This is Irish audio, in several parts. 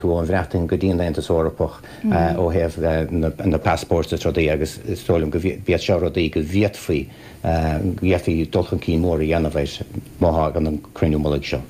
go an bhreachtain go dtíon leanta sórapach ó heh na passpórta trodí agus stoilm go bhíad seo rodí go bhíad faoi bhíadfaí dulchan cí mór i dhéanamhéis máth an cruinú mullaigh seo.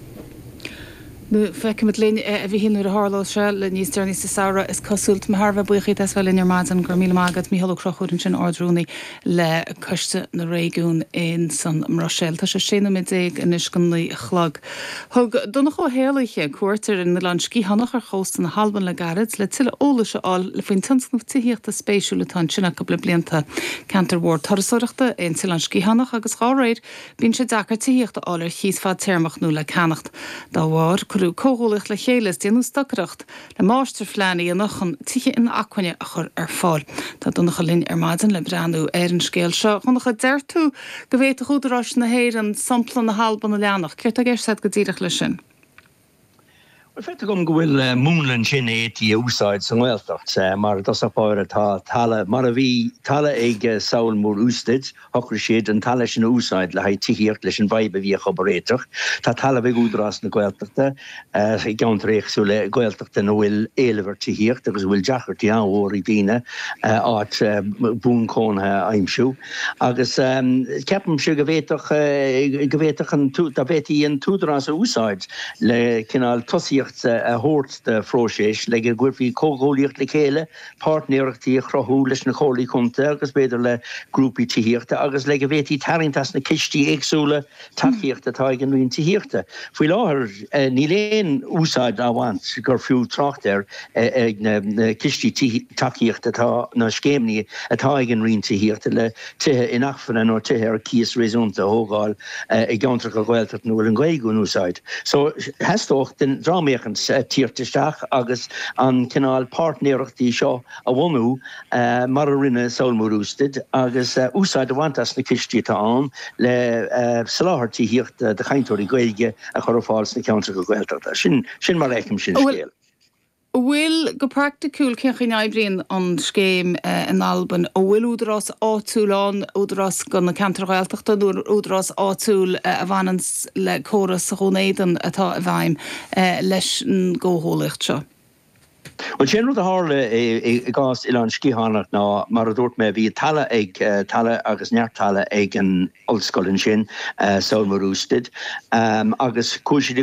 Nu feice mit linn a bhí hinú a háló se le níos dearní sa saora is cosúlt me Harbh buchaí as bhfuil in ar maidin gur míle mágad míhall crochúrin sin ardrúnaí le coiste na réún in san Rochelle. Tá sé sinna mid ag in iscinnaí chlag. Thug donna go héalaithe cuairtar in na land cí hannach ar chósta na halban le garid le tiile óla se áil le faoin tansnamh tííochtta spéisiú le tan sinna go le blianta Cantar Ward tarasóireachta in tilan cí hannach agus gáréid bín sé dachar tííochtta áil ar chios fad termach nó le canacht dá bhar Cruú cóholaach le chélas déanú stacracht le máistir fleanaí a nachan tíe in acuine a chur ar fáil. Tá donnacha linn ar maidin le breanú ar an scéal seo. Chunnacha deirtú go bhéit a chuúdarrás na héir an samplan na halban na leannach. Ceirt a ggéirsad go dtíireach lei sin. Fete gom gohfuil múlan sin étí úsáid san Gaeltacht, mar dosapáir atá talla, mar a bhí talla ag Saul mór ústid, hochar siad an talla sin úsáid le haid tíhíocht leis an bhaib a bhí chobaréiteach. Tá talla bheith údrás na Gaeltachta, i gceantar éagsú le Gaeltachta nó bhfuil éilehar tíhíocht, agus bhfuil deachartí anhór i dtíine áit bún cónthe aimsiú. Agus ceapam siú go bhéiteach an bhétaí an túdrás a úsáid le cinál tosíocht a hort de fróséis le gurfi cógóíocht le chéile, partnéireachtaí a chrothú leis na cholaí chunta agus beidir le grúpi tíhíochta agus le go bhétí tarintas na cistí éagsúla taíochta tá an rion tíhíochta. Fuoi láthir ní léon úsáid áhaint gur fiú tracht ag na cistí taíochta tá na scéimní atá an rion tíhíochta le tuthe in achfanna nó tuthe ar cíos réúnta ógáil i gceantar go Gaeltacht nó bhfuil an Gaeilgeún úsáid. So heastócht den dráméchans tíirteisteach agus an cinál partnéireachtaí seo a bhhanú mar a rinne Saul mór ústid agus úsáid a bhaintas na cistí tá an le saláthirtí híocht de chaintóirí Gaeilge a chur fáils na ceantar go Gaeltachta. Sin mar éicim sin scéal. Bhfuil go practicúil cechan eibríonn an scéim in Alban ó bhfuil údarrás áitiúlán údarrás go na Cantar Gaeltachta nó údarrás áitiúil a bhainans le córas a chonéidan atá a bhaim leis an ggótholaíocht seo. Well, sé rud a hála i gás Ilan Scíhánach ná mar a dúirt me bhí talla ag talla agus neartalla ag an ollscoilin sin Saul mór ústid agus cúisiid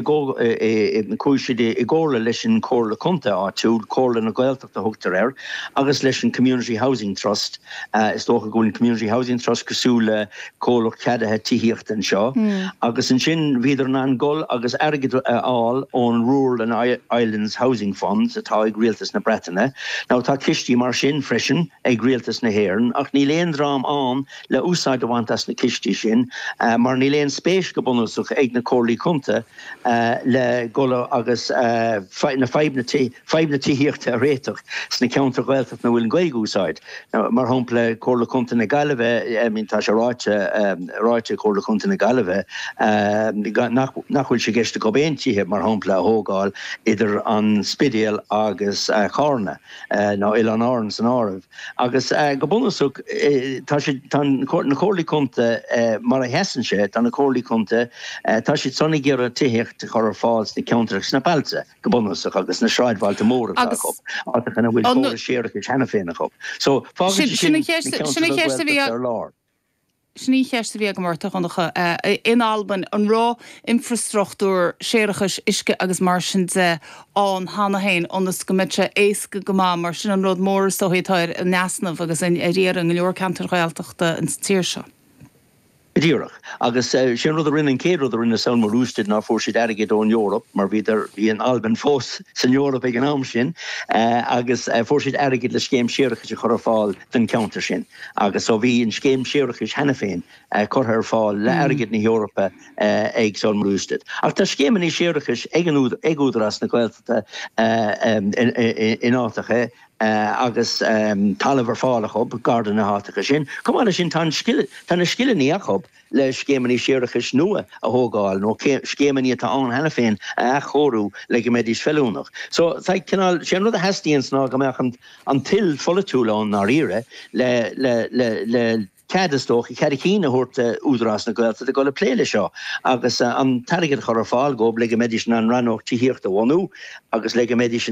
i ggóla leis an cóla chunta áitiúil cóla na Gaeltachta thugtar air agus leis an Community Housing Trust is dócha gúin Community Housing Trust cosúla cólach ceadathe tíhíocht an seo agus an sin bhíidir an gol agus airgid áil ón Rural and Islands Housing Funds atá ag rialtas na Bretainne. Now tá cistí mar sin freisin ag rialtas na Héireann ach ní léon drám an le úsáid a bhaintas na cistí sin mar ní léon spéis go bunasach ag na cóirlaí chunta le gola agus na feibna tíhíochta a réiteach sna ceantar Gaeltacht na bhfuil an Gaeilge úsáid. Mar hampla cóirla chunta na Gaillimhe tá sé ráite cóirla chunta na Gaillimhe nachhfuil sé gceiste go béintithe mar hampla a thógáil idir an Spidéal agus Charna ná Ilan Arns an áibh. Agus go bunasach tá na cóirlaí chunta mar a heasan sé tá na cóirlaí chunta tá si sonna ggéar tíhíocht chur fáils na ceantarach na Bailse go bunasach agus na Sráidbhailte mór atá chop áta chuna bhfuil córa séireach hena féna chop. So fágan sin Sní cheiste bhí go marta chunacha in Alban an rá infrastruchtúr séirechas isce agus mar sin de an hána hain onas go mitse éasca go má mar sin an rud mór sohétáir a neasnamh agus in réar an leor Cantar Gaeltachta in tíir seo. Díorach agus sin rud a rinne céad rud a rinne Saul mór ústid ná fórsid airgid ón Eorop mar bhíidir í an Alban fós san Eorop ag an am sin agus fórsid airgid le scéim séirechas a chur fáil den ceantar sin agus ó bhí an scéim séirechas hena féin chur ar fáil le airgid na Eorpa ag Saul mór ústid. Ach tá scéimean í séirechas ag údarrás na Gaeltachta in átacha agus talamhar fáilach op garda na hátacha sin. Cumáile sin tá na skillan íachop le scéimeaní séirechas nua a thógáil nó scéimeaní atá an hena féin a chorú le go méid is feúnach. So sin rud a heastíons ná go meach an til follatúla an ná ire le cedastoch I cead cína thuirta údrás na Gaelta go le pléile seo agus an tarigad chur fáil go le méidir an rannocht tííocht a bhhaú agus le méidir